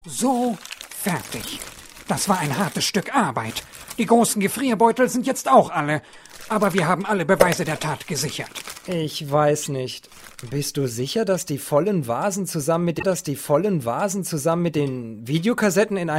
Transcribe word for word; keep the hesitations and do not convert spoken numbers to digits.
So, fertig. Das war ein hartes Stück Arbeit. Die großen Gefrierbeutel sind jetzt auch alle. Aber wir haben alle Beweise der Tat gesichert. Ich weiß nicht. Bist du sicher, dass die vollen Vasen zusammen mit, dass die vollen Vasen zusammen mit den Videokassetten in